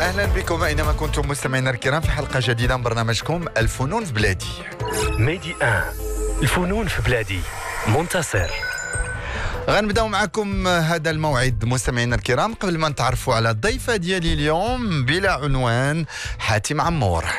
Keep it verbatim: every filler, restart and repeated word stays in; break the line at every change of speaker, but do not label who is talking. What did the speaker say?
أهلا بكم أينما كنتم مستمعينا الكرام في حلقة جديدة من برنامجكم الفنون في بلادي.
ميدي آن الفنون في بلادي منتصر.
غنبداو معكم هذا الموعد مستمعينا الكرام قبل ما نتعرفوا على الضيفة ديالي اليوم بلا عنوان حاتم عمور.